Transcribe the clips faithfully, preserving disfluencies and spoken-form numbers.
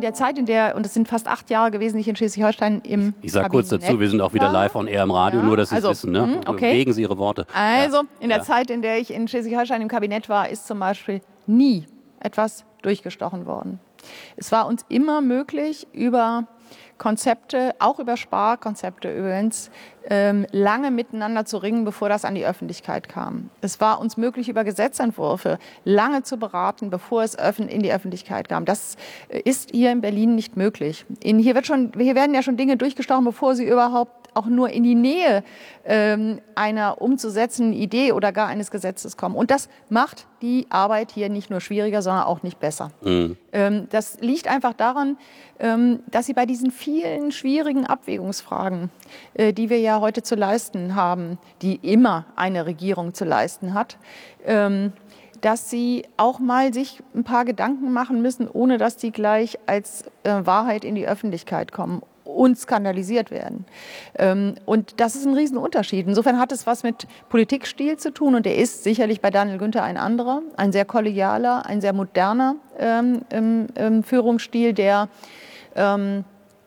der Zeit, in der, und es sind fast acht Jahre gewesen, die ich in Schleswig-Holstein im Ich sage kurz dazu, wir sind auch wieder live on air im Radio, ja, nur dass Sie es also, wissen. Ne? Okay. Wegen Sie Ihre Worte. Also, ja. in der ja. Zeit, in der ich in Schleswig-Holstein im Kabinett war, ist zum Beispiel nie etwas durchgestochen worden. Es war uns immer möglich, über Konzepte, auch über Sparkonzepte übrigens, ähm, lange miteinander zu ringen, bevor das an die Öffentlichkeit kam. Es war uns möglich, über Gesetzentwürfe lange zu beraten, bevor es in die Öffentlichkeit kam. Das ist hier in Berlin nicht möglich. In, hier, wird schon, hier werden ja schon Dinge durchgestochen, bevor sie überhaupt auch nur in die Nähe ähm, einer umzusetzenden Idee oder gar eines Gesetzes kommen. Und das macht die Arbeit hier nicht nur schwieriger, sondern auch nicht besser. Mhm. Ähm, das liegt einfach daran, ähm, dass sie bei diesen vielen schwierigen Abwägungsfragen, äh, die wir ja heute zu leisten haben, die immer eine Regierung zu leisten hat, ähm, dass sie auch mal sich ein paar Gedanken machen müssen, ohne dass die gleich als äh, Wahrheit in die Öffentlichkeit kommen und skandalisiert werden. Ähm, und das ist ein Riesenunterschied. Insofern hat es was mit Politikstil zu tun und der ist sicherlich bei Daniel Günther ein anderer, ein sehr kollegialer, ein sehr moderner ähm, ähm, Führungsstil, der ähm,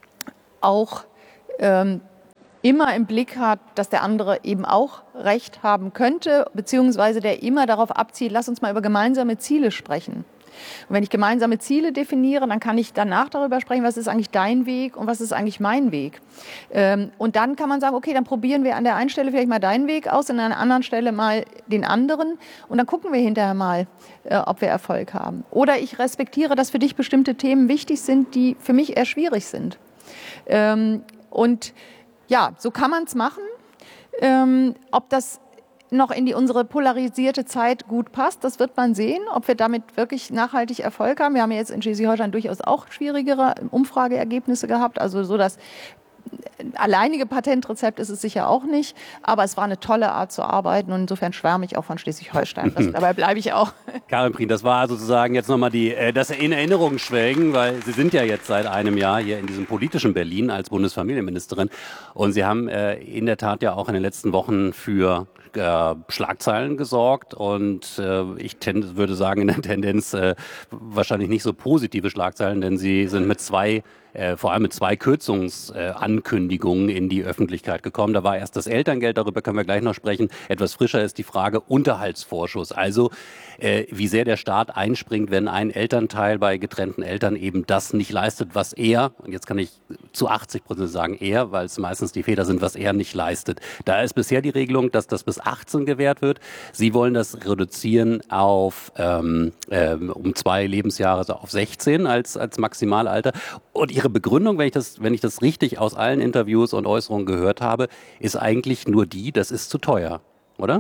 auch ähm, immer im Blick hat, dass der andere eben auch Recht haben könnte, beziehungsweise der immer darauf abzielt, lass uns mal über gemeinsame Ziele sprechen. Und wenn ich gemeinsame Ziele definiere, dann kann ich danach darüber sprechen, was ist eigentlich dein Weg und was ist eigentlich mein Weg. Ähm, und dann kann man sagen, okay, dann probieren wir an der einen Stelle vielleicht mal deinen Weg aus und an der anderen Stelle mal den anderen. Und dann gucken wir hinterher mal, äh, ob wir Erfolg haben. Oder ich respektiere, dass für dich bestimmte Themen wichtig sind, die für mich eher schwierig sind. Ähm, und ja, so kann man es machen. Ähm, ob das noch in die unsere polarisierte Zeit gut passt, das wird man sehen, ob wir damit wirklich nachhaltig Erfolg haben. Wir haben ja jetzt in Schleswig-Holstein durchaus auch schwierigere Umfrageergebnisse gehabt, also so das alleinige Patentrezept ist es sicher auch nicht, aber es war eine tolle Art zu arbeiten und insofern schwärme ich auch von Schleswig-Holstein. Das, dabei bleibe ich auch. Karin Prien, das war sozusagen jetzt nochmal die, das in Erinnerung schwelgen, weil Sie sind ja jetzt seit einem Jahr hier in diesem politischen Berlin als Bundesfamilienministerin und Sie haben äh, in der Tat ja auch in den letzten Wochen für äh, Schlagzeilen gesorgt und äh, ich tend, würde sagen in der Tendenz äh, wahrscheinlich nicht so positive Schlagzeilen, denn Sie sind mit zwei Äh, vor allem mit zwei Kürzungsankündigungen äh, in die Öffentlichkeit gekommen. Da war erst das Elterngeld, darüber können wir gleich noch sprechen. Etwas frischer ist die Frage Unterhaltsvorschuss. Also äh, wie sehr der Staat einspringt, wenn ein Elternteil bei getrennten Eltern eben das nicht leistet, was er, und jetzt kann ich zu achtzig Prozent sagen er, weil es meistens die Väter sind, was er nicht leistet. Da ist bisher die Regelung, dass das bis achtzehn gewährt wird. Sie wollen das reduzieren auf ähm, äh, um zwei Lebensjahre, also auf sechzehn als, als Maximalalter. Und Ihre Begründung, wenn ich das, wenn ich das richtig aus allen Interviews und Äußerungen gehört habe, ist eigentlich nur die, das ist zu teuer, oder?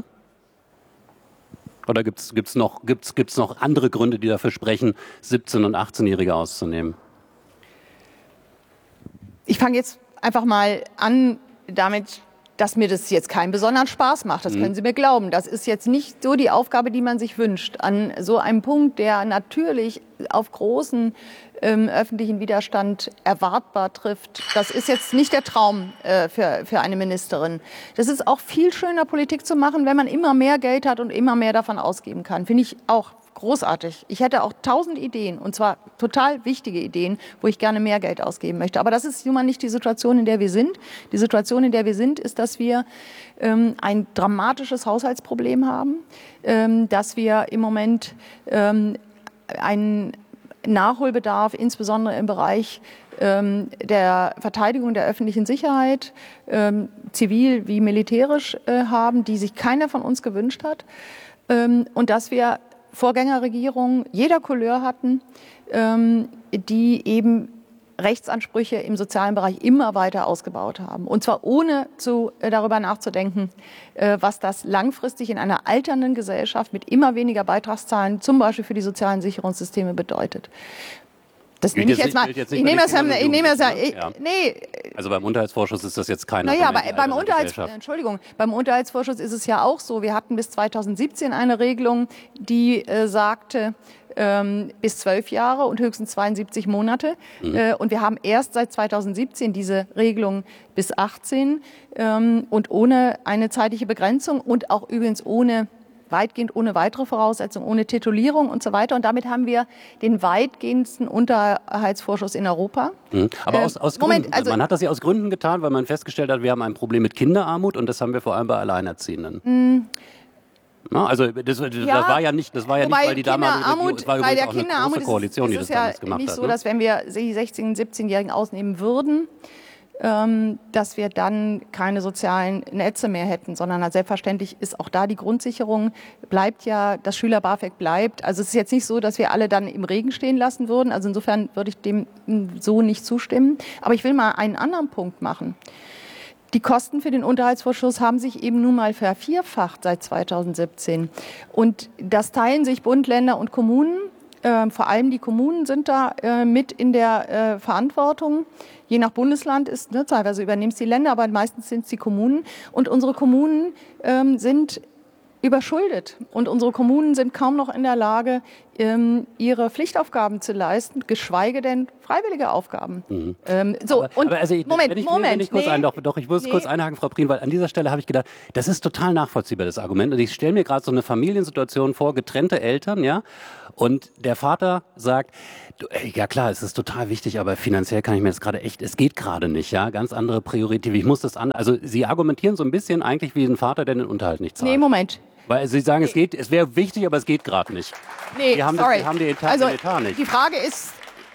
Oder gibt es gibt's noch, gibt's, gibt's noch andere Gründe, die dafür sprechen, siebzehn- und achtzehnjährige auszunehmen? Ich fange jetzt einfach mal an damit, dass mir das jetzt keinen besonderen Spaß macht. Das können Sie mir glauben. Das ist jetzt nicht so die Aufgabe, die man sich wünscht. An so einem Punkt, der natürlich auf großen ähm, öffentlichen Widerstand erwartbar trifft. Das ist jetzt nicht der Traum äh, für, für eine Ministerin. Das ist auch viel schöner, Politik zu machen, wenn man immer mehr Geld hat und immer mehr davon ausgeben kann. Finde ich auch großartig. Ich hätte auch tausend Ideen, und zwar total wichtige Ideen, wo ich gerne mehr Geld ausgeben möchte. Aber das ist nun mal nicht die Situation, in der wir sind. Die Situation, in der wir sind, ist, dass wir ähm, ein dramatisches Haushaltsproblem haben, ähm, dass wir im Moment ähm, einen Nachholbedarf, insbesondere im Bereich ähm, der Verteidigung der öffentlichen Sicherheit, ähm, zivil wie militärisch, äh, haben, die sich keiner von uns gewünscht hat. Ähm, und dass wir Vorgängerregierungen jeder Couleur hatten, ähm, die eben Rechtsansprüche im sozialen Bereich immer weiter ausgebaut haben. Und zwar ohne zu, äh, darüber nachzudenken, äh, was das langfristig in einer alternden Gesellschaft mit immer weniger Beitragszahlen, zum Beispiel für die sozialen Sicherungssysteme, bedeutet. Das nehme ich jetzt mal. Ich nehme das ja, ich nehme das ja, ja. Nee. Also beim Unterhaltsvorschuss ist das jetzt keine. Naja, aber beim Unterhalts, Entschuldigung, beim Unterhaltsvorschuss ist es ja auch so. Wir hatten bis zweitausendsiebzehn eine Regelung, die äh, sagte, ähm, bis zwölf Jahre und höchstens zweiundsiebzig Monate. Mhm. Äh, und wir haben erst seit zweitausendsiebzehn diese Regelung bis achtzehn ähm, und ohne eine zeitliche Begrenzung und auch übrigens ohne weitgehend ohne weitere Voraussetzungen, ohne Titulierung und so weiter. Und damit haben wir den weitgehendsten Unterhaltsvorschuss in Europa. Mhm. Aber aus, aus Moment, Gründen. also man hat das ja aus Gründen getan, weil man festgestellt hat, wir haben ein Problem mit Kinderarmut und das haben wir vor allem bei Alleinerziehenden. Mhm. Na, also das, das Ja, war ja nicht, das war ja nicht, weil die damalige Regierung, es war bei übrigens der auch eine Kinderarmut große Koalition, die ist das es ja damals gemacht nicht hat. so, Ne? dass wenn wir die sechzehn-, siebzehnjährigen ausnehmen würden, ähm, dass wir dann keine sozialen Netze mehr hätten, sondern selbstverständlich ist auch da die Grundsicherung, bleibt ja, das Schüler-BAföG bleibt. Also es ist jetzt nicht so, dass wir alle dann im Regen stehen lassen würden. Also insofern würde ich dem so nicht zustimmen. Aber ich will mal einen anderen Punkt machen. Die Kosten für den Unterhaltsvorschuss haben sich eben nun mal vervierfacht seit zweitausendsiebzehn. Und das teilen sich Bund, Länder und Kommunen. Äh, vor allem die Kommunen sind da äh, mit in der äh, Verantwortung. Je nach Bundesland ist, ne, teilweise übernehmen es die Länder, aber meistens sind es die Kommunen. Und unsere Kommunen ähm, sind überschuldet. Und unsere Kommunen sind kaum noch in der Lage, ähm, ihre Pflichtaufgaben zu leisten, geschweige denn freiwillige Aufgaben. Mhm. Ähm, so, aber, und aber also ich, Moment, wenn ich, Moment. Wenn ich kurz nee, ein, doch, doch, ich muss nee. kurz einhaken, Frau Prien, weil an dieser Stelle habe ich gedacht, das ist total nachvollziehbar, das Argument. Und ich stelle mir gerade so eine Familiensituation vor, getrennte Eltern, ja, und der Vater sagt, du, ey, ja klar, es ist total wichtig, aber finanziell kann ich mir das gerade echt, es geht gerade nicht, ja, ganz andere Priorität, ich muss das an, also Sie argumentieren so ein bisschen eigentlich wie ein Vater, der den Unterhalt nicht zahlt. Nee, Moment. Weil Sie sagen, es geht, es wäre wichtig, aber es geht gerade nicht. Nee, die haben sorry. Das, die haben die Etat, also, den Etat nicht. Die Frage ist,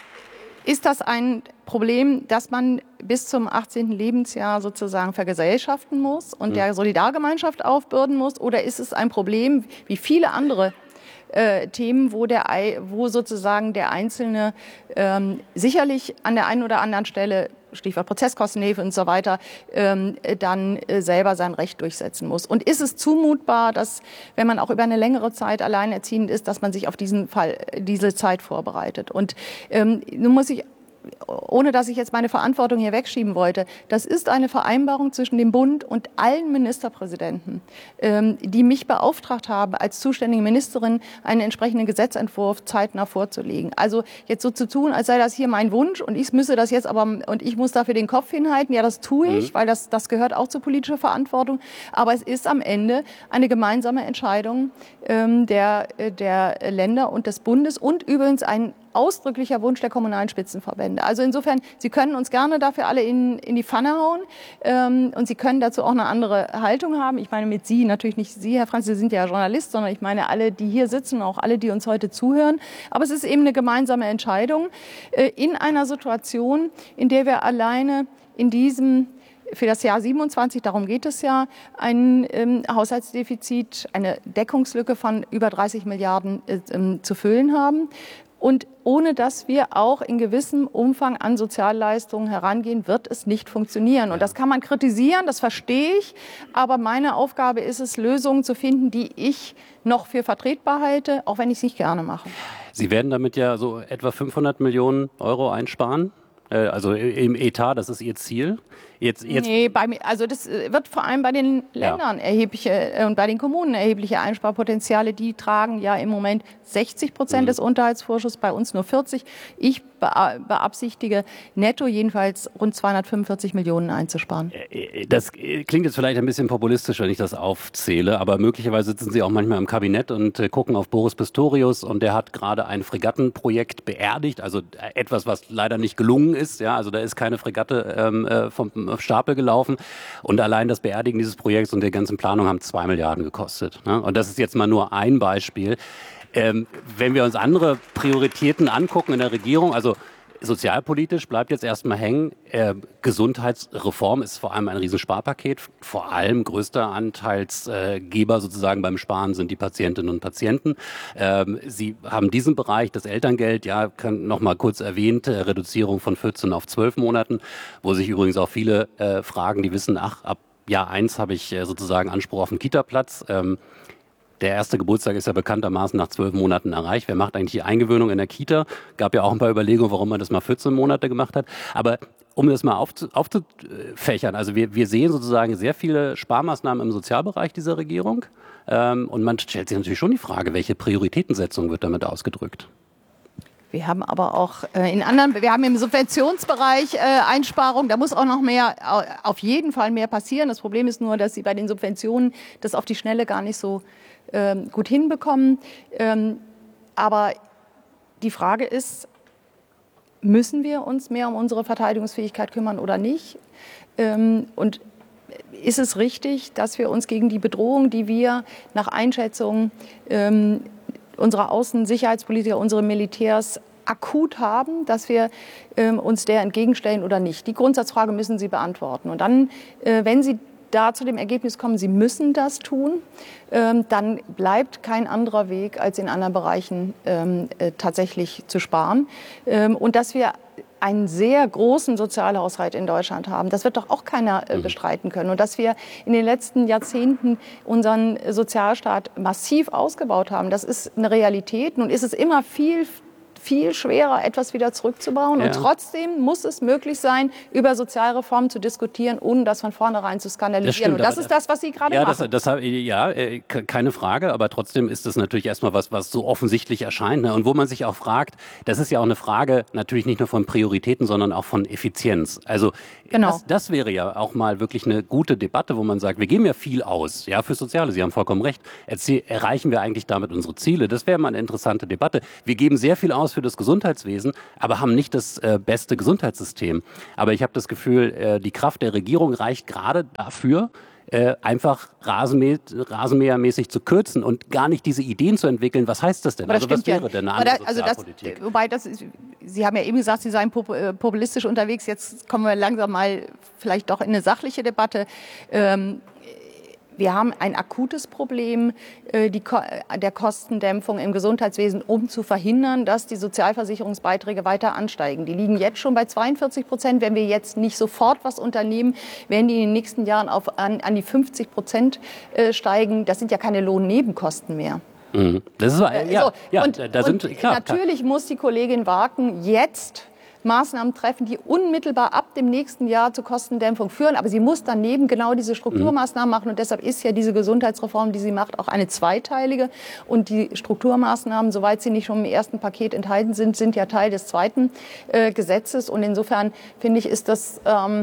ist das ein Problem, dass man bis zum achtzehnten Lebensjahr sozusagen vergesellschaften muss und hm. der Solidargemeinschaft aufbürden muss? Oder ist es ein Problem, wie viele andere Äh, Themen, wo, der, wo sozusagen der Einzelne ähm, sicherlich an der einen oder anderen Stelle, Stichwort Prozesskostenhilfe und so weiter, ähm, dann äh, selber sein Recht durchsetzen muss. Und ist es zumutbar, dass, wenn man auch über eine längere Zeit alleinerziehend ist, dass man sich auf diesen Fall, diese Zeit vorbereitet? Und ähm, nun muss ich, ohne dass ich jetzt meine Verantwortung hier wegschieben wollte, das ist eine Vereinbarung zwischen dem Bund und allen Ministerpräsidenten, ähm, die mich beauftragt haben, als zuständige Ministerin einen entsprechenden Gesetzentwurf zeitnah vorzulegen. Also jetzt so zu tun, als sei das hier mein Wunsch und ich müsse das jetzt aber, und ich muss dafür den Kopf hinhalten, ja, das tue ich, mhm. weil das, das gehört auch zur politischen Verantwortung. Aber es ist am Ende eine gemeinsame Entscheidung ähm, der, der Länder und des Bundes und übrigens ein ausdrücklicher Wunsch der kommunalen Spitzenverbände. Also insofern, Sie können uns gerne dafür alle in, in die Pfanne hauen ähm, und Sie können dazu auch eine andere Haltung haben. Ich meine mit Sie, natürlich nicht Sie, Herr Franz, Sie sind ja Journalist, sondern ich meine alle, die hier sitzen, auch alle, die uns heute zuhören. Aber es ist eben eine gemeinsame Entscheidung äh, in einer Situation, in der wir alleine in diesem für das Jahr siebenundzwanzig, darum geht es ja, ein ähm, Haushaltsdefizit, eine Deckungslücke von über dreißig Milliarden äh, ähm, zu füllen haben. Und ohne dass wir auch in gewissem Umfang an Sozialleistungen herangehen, wird es nicht funktionieren. Und das kann man kritisieren, das verstehe ich. Aber meine Aufgabe ist es, Lösungen zu finden, die ich noch für vertretbar halte, auch wenn ich es nicht gerne mache. Sie werden damit ja so etwa fünfhundert Millionen Euro einsparen. Also im Etat, das ist Ihr Ziel? Jetzt, jetzt nee, bei mir, also das wird vor allem bei den Ländern ja. erhebliche und bei den Kommunen erhebliche Einsparpotenziale. Die tragen ja im Moment sechzig Prozent mhm. des Unterhaltsvorschusses, bei uns nur vierzig. Ich beabsichtige netto jedenfalls rund zweihundertfünfundvierzig Millionen einzusparen. Das klingt jetzt vielleicht ein bisschen populistisch, wenn ich das aufzähle, aber möglicherweise sitzen Sie auch manchmal im Kabinett und gucken auf Boris Pistorius und der hat gerade ein Fregattenprojekt beerdigt, also etwas, was leider nicht gelungen ist. Ja, also da ist keine Fregatte ähm, vom Stapel gelaufen und allein das Beerdigen dieses Projekts und der ganzen Planung haben zwei Milliarden gekostet. Ne? Und das ist jetzt mal nur ein Beispiel. Ähm, wenn wir uns andere Prioritäten angucken in der Regierung, also sozialpolitisch bleibt jetzt erstmal hängen, äh, Gesundheitsreform ist vor allem ein Riesensparpaket, vor allem größter Anteilsgeber äh, sozusagen beim Sparen sind die Patientinnen und Patienten. Ähm, Sie haben diesen Bereich, das Elterngeld, ja, noch mal kurz erwähnt, äh, Reduzierung von vierzehn auf zwölf Monaten, wo sich übrigens auch viele äh, fragen, die wissen, ach, ab Jahr eins habe ich äh, sozusagen Anspruch auf einen Kita-Platz. Ähm, Der erste Geburtstag ist ja bekanntermaßen nach zwölf Monaten erreicht. Wer macht eigentlich die Eingewöhnung in der Kita? Gab ja auch ein paar Überlegungen, warum man das mal vierzehn Monate gemacht hat. Aber um das mal aufzufächern, also wir, wir sehen sozusagen sehr viele Sparmaßnahmen im Sozialbereich dieser Regierung. Ähm, und man stellt sich natürlich schon die Frage, welche Prioritätensetzung wird damit ausgedrückt? Wir haben aber auch äh, in anderen, wir haben im Subventionsbereich äh, Einsparungen, da muss auch noch mehr, auf jeden Fall mehr passieren. Das Problem ist nur, dass Sie bei den Subventionen das auf die Schnelle gar nicht so ähm, gut hinbekommen. Ähm, aber die Frage ist, müssen wir uns mehr um unsere Verteidigungsfähigkeit kümmern oder nicht? Ähm, und ist es richtig, dass wir uns gegen die Bedrohung, die wir nach Einschätzung ähm, unsere Außensicherheitspolitiker, unsere Militärs akut haben, dass wir ähm, uns der entgegenstellen oder nicht. Die Grundsatzfrage müssen Sie beantworten. Und dann, äh, wenn Sie da zu dem Ergebnis kommen, Sie müssen das tun, ähm, dann bleibt kein anderer Weg, als in anderen Bereichen ähm, äh, tatsächlich zu sparen. Ähm, und dass wir einen sehr großen Sozialhaushalt in Deutschland haben. Das wird doch auch keiner äh, bestreiten können. Und dass wir in den letzten Jahrzehnten unseren Sozialstaat massiv ausgebaut haben, das ist eine Realität. Nun ist es immer viel viel schwerer, etwas wieder zurückzubauen. Ja. Und trotzdem muss es möglich sein, über Sozialreformen zu diskutieren, ohne das von vornherein zu skandalisieren. Das stimmt, und das ist das, was Sie gerade ja, machen. Das, das, ja, keine Frage. Aber trotzdem ist es natürlich erstmal was, was so offensichtlich erscheint. Ne? Und wo man sich auch fragt, das ist ja auch eine Frage natürlich nicht nur von Prioritäten, sondern auch von Effizienz. Also genau. das, das wäre ja auch mal wirklich eine gute Debatte, wo man sagt, wir geben ja viel aus, ja, für Soziale. Sie haben vollkommen recht. Erzie- erreichen wir eigentlich damit unsere Ziele? Das wäre mal eine interessante Debatte. Wir geben sehr viel aus für das Gesundheitswesen, aber haben nicht das äh, beste Gesundheitssystem. Aber ich habe das Gefühl, äh, die Kraft der Regierung reicht gerade dafür, äh, einfach rasenmäh rasenmähermäßig zu kürzen und gar nicht diese Ideen zu entwickeln. Was heißt das denn? Das also was wäre ja. denn eine andere also Sozialpolitik? Das, wobei das ist, Sie haben ja eben gesagt, Sie seien populistisch unterwegs. Jetzt kommen wir langsam mal vielleicht doch in eine sachliche Debatte. Ähm, Wir haben ein akutes Problem äh, die, der Kostendämpfung im Gesundheitswesen, um zu verhindern, dass die Sozialversicherungsbeiträge weiter ansteigen. Die liegen jetzt schon bei zweiundvierzig Prozent. Wenn wir jetzt nicht sofort was unternehmen, werden die in den nächsten Jahren auf, an, an die fünfzig Prozent äh, steigen. Das sind ja keine Lohnnebenkosten mehr. Mhm. Das ist, äh, ja, so, ja, und, da sind, und klar, natürlich muss die Kollegin Warken jetzt Maßnahmen treffen, die unmittelbar ab dem nächsten Jahr zur Kostendämpfung führen. Aber sie muss daneben genau diese Strukturmaßnahmen machen. Und deshalb ist ja diese Gesundheitsreform, die sie macht, auch eine zweiteilige. Und die Strukturmaßnahmen, soweit sie nicht schon im ersten Paket enthalten sind, sind ja Teil des zweiten äh, Gesetzes. Und insofern, finde ich, ist das... Ähm,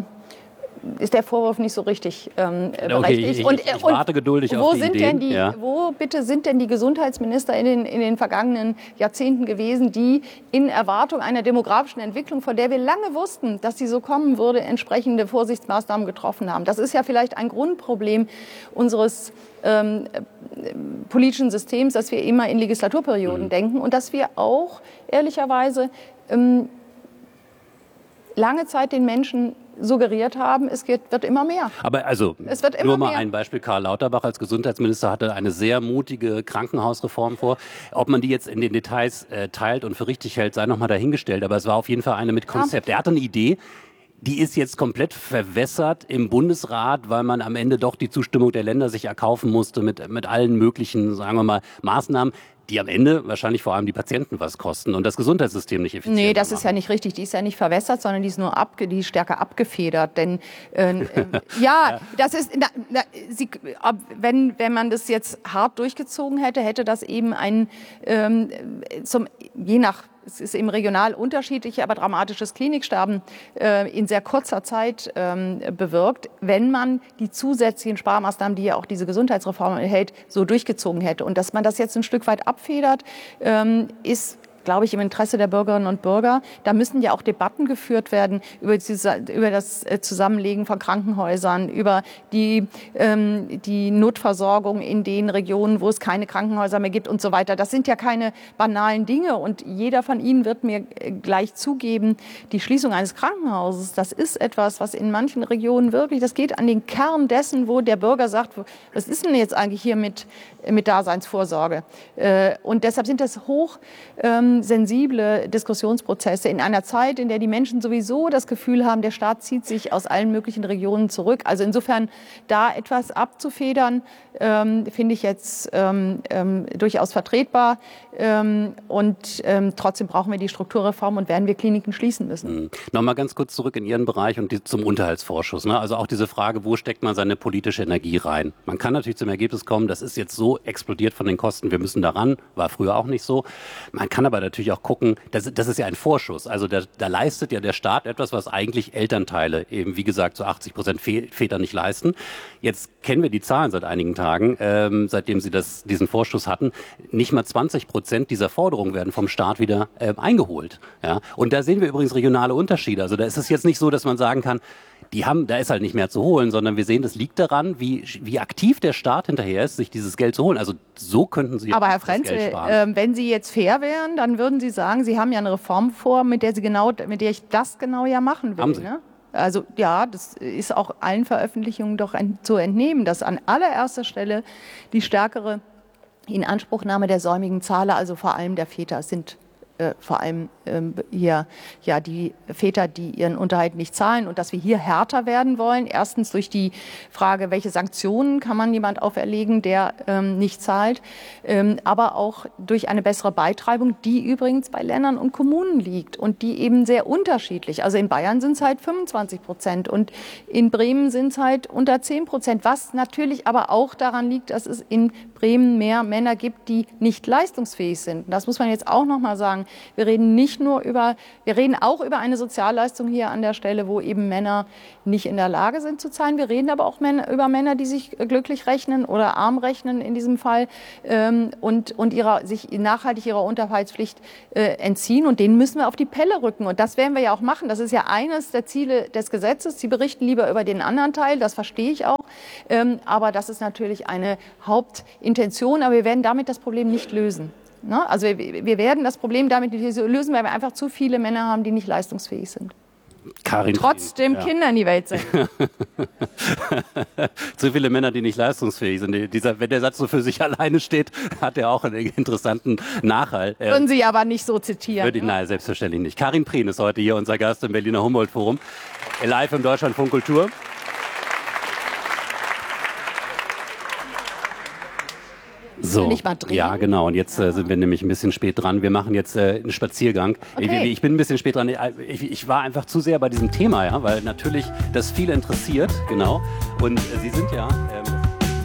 ist der Vorwurf nicht so richtig ähm, okay, berechtigt. Ich, und, ich, ich warte geduldig wo auf die sind Ideen. Denn die, ja. Wo bitte sind denn die Gesundheitsminister in den, in den vergangenen Jahrzehnten gewesen, die in Erwartung einer demografischen Entwicklung, von der wir lange wussten, dass sie so kommen würde, entsprechende Vorsichtsmaßnahmen getroffen haben? Das ist ja vielleicht ein Grundproblem unseres ähm, politischen Systems, dass wir immer in Legislaturperioden mhm. denken und dass wir auch ehrlicherweise ähm, lange Zeit den Menschen suggeriert haben, es wird, wird immer mehr. Aber also, es wird immer nur mal mehr. ein Beispiel. Karl Lauterbach als Gesundheitsminister hatte eine sehr mutige Krankenhausreform vor. Ob man die jetzt in den Details äh, teilt und für richtig hält, sei noch mal dahingestellt. Aber es war auf jeden Fall eine mit Konzept. Ja. Er hatte eine Idee, die ist jetzt komplett verwässert im Bundesrat, weil man am Ende doch die Zustimmung der Länder sich erkaufen musste mit, mit allen möglichen, sagen wir mal, Maßnahmen, die am Ende wahrscheinlich vor allem die Patienten was kosten und das Gesundheitssystem nicht effizient Nee, das machen. ist ja nicht richtig. Die ist ja nicht verwässert, sondern die ist nur abge, die ist stärker abgefedert. Denn äh, äh, ja, ja, das ist, na, na, sie, wenn, wenn man das jetzt hart durchgezogen hätte, hätte das eben ein, ähm, zum, je nach, es ist eben regional unterschiedlich, aber dramatisches Kliniksterben äh, in sehr kurzer Zeit ähm, bewirkt, wenn man die zusätzlichen Sparmaßnahmen, die ja auch diese Gesundheitsreform enthält, so durchgezogen hätte. Und dass man das jetzt ein Stück weit abfedert, ähm, ist, glaube ich, im Interesse der Bürgerinnen und Bürger. Da müssen ja auch Debatten geführt werden über, diese, über das Zusammenlegen von Krankenhäusern, über die, ähm, die Notversorgung in den Regionen, wo es keine Krankenhäuser mehr gibt und so weiter. Das sind ja keine banalen Dinge. Und jeder von Ihnen wird mir gleich zugeben, die Schließung eines Krankenhauses, das ist etwas, was in manchen Regionen wirklich, das geht an den Kern dessen, wo der Bürger sagt, was ist denn jetzt eigentlich hier mit, mit Daseinsvorsorge? Und deshalb sind das hoch ähm, sensible Diskussionsprozesse in einer Zeit, in der die Menschen sowieso das Gefühl haben, der Staat zieht sich aus allen möglichen Regionen zurück. Also insofern da etwas abzufedern, ähm, finde ich jetzt ähm, ähm, durchaus vertretbar. Ähm, und ähm, trotzdem brauchen wir die Strukturreform und werden wir Kliniken schließen müssen. Mhm. Nochmal ganz kurz zurück in Ihren Bereich und die, zum Unterhaltsvorschuss. Ne? Also auch diese Frage, wo steckt man seine politische Energie rein? Man kann natürlich zum Ergebnis kommen, das ist jetzt so explodiert von den Kosten, wir müssen daran, war früher auch nicht so. Man kann aber aber natürlich auch gucken, das, das ist ja ein Vorschuss. Also da, da leistet ja der Staat etwas, was eigentlich Elternteile eben, wie gesagt, zu achtzig Prozent Väter nicht leisten. Jetzt kennen wir die Zahlen seit einigen Tagen, ähm, seitdem sie das, diesen Vorschuss hatten. Nicht mal zwanzig Prozent dieser Forderungen werden vom Staat wieder äh, eingeholt. Ja? Und da sehen wir übrigens regionale Unterschiede. Also da ist es jetzt nicht so, dass man sagen kann, die haben, da ist halt nicht mehr zu holen, sondern wir sehen, das liegt daran, wie, wie aktiv der Staat hinterher ist, sich dieses Geld zu holen. Also so könnten Sie Aber Herr das Frenzel, Geld sparen. äh, wenn Sie jetzt fair wären, dann würden Sie sagen, Sie haben ja eine Reform vor, mit der Sie genau, mit der ich das genau ja machen will. Haben Sie? Ne? Also ja, das ist auch allen Veröffentlichungen doch ent, zu entnehmen, dass an allererster Stelle die stärkere Inanspruchnahme der säumigen Zahler, also vor allem der Väter, sind äh, vor allem ähm, hier ja die Väter, die ihren Unterhalt nicht zahlen, und dass wir hier härter werden wollen. Erstens durch die Frage, welche Sanktionen kann man jemand auferlegen, der ähm, nicht zahlt, ähm, aber auch durch eine bessere Beitreibung, die übrigens bei Ländern und Kommunen liegt und die eben sehr unterschiedlich. Also in Bayern sind es halt fünfundzwanzig Prozent und in Bremen sind es halt unter zehn Prozent, was natürlich aber auch daran liegt, dass es in Bremen mehr Männer gibt, die nicht leistungsfähig sind. Das muss man jetzt auch noch mal sagen. Wir reden nicht nur über, wir reden auch über eine Sozialleistung hier an der Stelle, wo eben Männer nicht in der Lage sind zu zahlen. Wir reden aber auch Männer, über Männer, die sich glücklich rechnen oder arm rechnen in diesem Fall ähm, und, und ihrer, sich nachhaltig ihrer Unterhaltspflicht äh, entziehen. Und denen müssen wir auf die Pelle rücken. Und das werden wir ja auch machen. Das ist ja eines der Ziele des Gesetzes. Sie berichten lieber über den anderen Teil, das verstehe ich auch. Ähm, aber das ist natürlich eine Hauptintention. Aber wir werden damit das Problem nicht lösen. Ne? Also wir, wir werden das Problem damit nicht lösen, weil wir einfach zu viele Männer haben, die nicht leistungsfähig sind. Karin Trotzdem ja. Kinder in die Welt sind. Zu viele Männer, die nicht leistungsfähig sind. Dieser, wenn der Satz so für sich alleine steht, hat er auch einen interessanten Nachhall. Würden Sie aber nicht so zitieren. Würde ich, ne? Nein, selbstverständlich nicht. Karin Prien ist heute hier unser Gast im Berliner Humboldt-Forum. Live im Deutschlandfunk Kultur. So, nicht mal drehen? ja genau, und jetzt äh, sind wir nämlich ein bisschen spät dran. Wir machen jetzt äh, einen Spaziergang. Okay. Ich, ich bin ein bisschen spät dran. Ich, ich war einfach zu sehr bei diesem Thema, ja, weil natürlich das viele interessiert, genau. Und äh, Sie sind ja... Ähm,